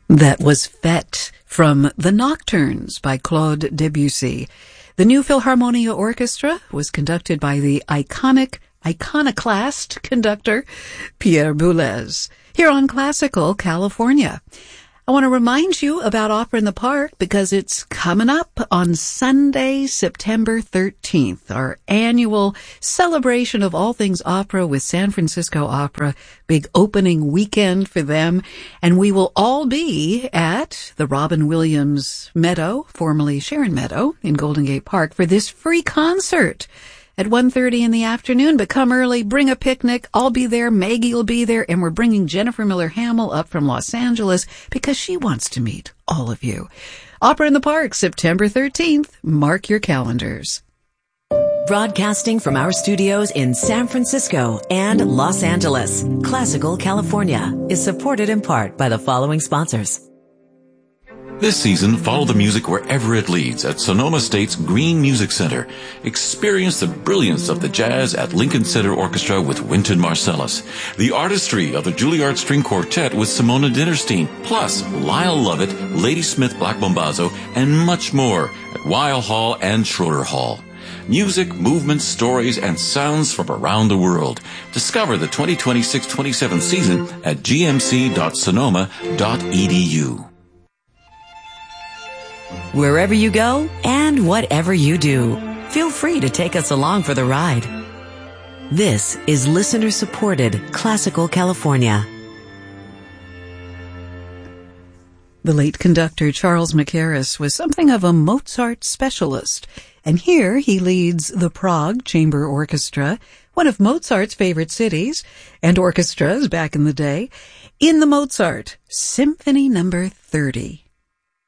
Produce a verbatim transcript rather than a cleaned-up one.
That was Fête from The Nocturnes by Claude Debussy. The New Philharmonia Orchestra was conducted by the iconic, iconoclast conductor Pierre Boulez here on Classical California. I want to remind you about Opera in the Park because it's coming up on Sunday, September thirteenth, our annual celebration of all things opera with San Francisco Opera, big opening weekend for them. And we will all be at the Robin Williams Meadow, formerly Sharon Meadow, in Golden Gate Park for this free concert at one thirty in the afternoon, but come early, bring a picnic. I'll be there, Maggie will be there, and we're bringing Jennifer Miller Hamill up from Los Angeles because she wants to meet all of you. Opera in the Park, September thirteenth. Mark your calendars. Broadcasting from our studios in San Francisco and Los Angeles, Classical California is supported in part by the following sponsors. This season, follow the music wherever it leads at Sonoma State's Green Music Center. Experience the brilliance of the jazz at Lincoln Center Orchestra with Wynton Marsalis, the artistry of the Juilliard String Quartet with Simona Dinnerstein, plus Lyle Lovett, Ladysmith Black Bombazzo, and much more at Weill Hall and Schroeder Hall. Music, movements, stories, and sounds from around the world. Discover the twenty twenty-six twenty-seven season at g m c dot sonoma dot e d u. Wherever you go and whatever you do, feel free to take us along for the ride. This is listener-supported Classical California. The late conductor Charles Mackerras was something of a Mozart specialist, and here he leads the Prague Chamber Orchestra, one of Mozart's favorite cities and orchestras back in the day, in the Mozart Symphony Number thirty.